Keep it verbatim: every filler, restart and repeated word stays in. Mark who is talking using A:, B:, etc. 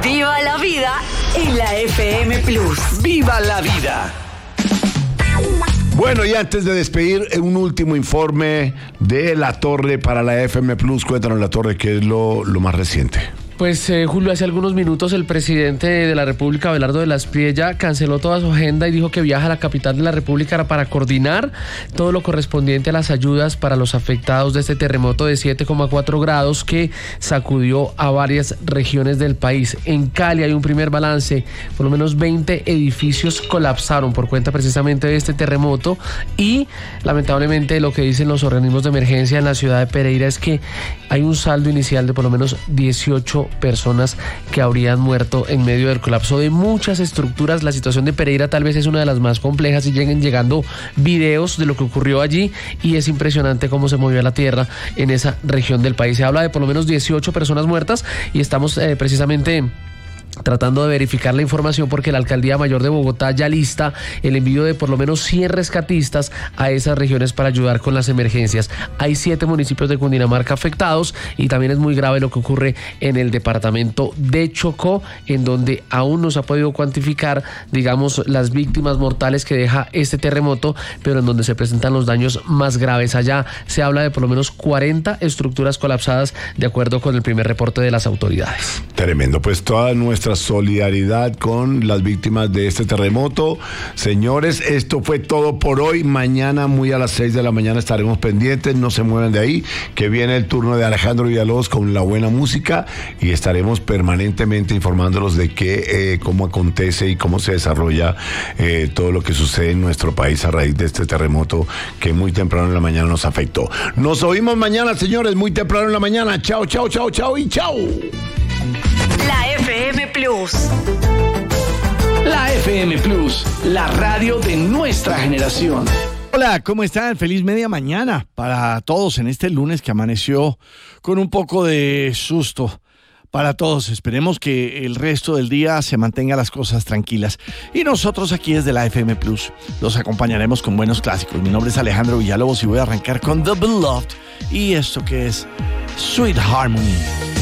A: Viva la vida en la F M Plus.
B: ¡Viva la vida!
C: Bueno, y antes de despedir, un último informe de La Torre para la F M Plus. Cuéntanos, La Torre, qué es lo, lo más reciente.
D: Pues eh, Julio, hace algunos minutos el presidente de la República, Abelardo de la Espriella, canceló toda su agenda y dijo que viaja a la capital de la República para coordinar todo lo correspondiente a las ayudas para los afectados de este terremoto de siete coma cuatro grados que sacudió a varias regiones del país. En Cali hay un primer balance, por lo menos veinte edificios colapsaron por cuenta precisamente de este terremoto y lamentablemente lo que dicen los organismos de emergencia en la ciudad de Pereira es que hay un saldo inicial de por lo menos dieciocho personas que habrían muerto en medio del colapso de muchas estructuras. La situación de Pereira tal vez es una de las más complejas y lleguen llegando videos de lo que ocurrió allí y es impresionante cómo se movió la tierra en esa región del país. Se habla de por lo menos dieciocho personas muertas y estamos eh, precisamente tratando de verificar la información porque la Alcaldía Mayor de Bogotá ya lista el envío de por lo menos cien rescatistas a esas regiones para ayudar con las emergencias. Hay siete municipios de Cundinamarca afectados y también es muy grave lo que ocurre en el departamento de Chocó, en donde aún no se ha podido cuantificar, digamos, las víctimas mortales que deja este terremoto, pero en donde se presentan los daños más graves. Allá se habla de por lo menos cuarenta estructuras colapsadas, de acuerdo con el primer reporte de las autoridades.
C: Tremendo, pues toda nuestra solidaridad con las víctimas de este terremoto. Señores, esto fue todo por hoy. Mañana muy a las seis de la mañana estaremos pendientes, no se muevan de ahí, que viene el turno de Alejandro Villalobos con la buena música y estaremos permanentemente informándolos de qué, eh, cómo acontece y cómo se desarrolla eh, todo lo que sucede en nuestro país a raíz de este terremoto que muy temprano en la mañana nos afectó. Nos oímos mañana, señores, muy temprano en la mañana. Chao, chao, chao, chao y chao.
A: La F M Plus.
B: La F M Plus, la radio de nuestra generación.
E: Hola, ¿cómo están? Feliz media mañana para todos en este lunes que amaneció con un poco de susto para todos. Esperemos que el resto del día se mantengan las cosas tranquilas. Y nosotros aquí desde la F M Plus los acompañaremos con buenos clásicos. Mi nombre es Alejandro Villalobos y voy a arrancar con The Beloved y esto que es Sweet Harmony.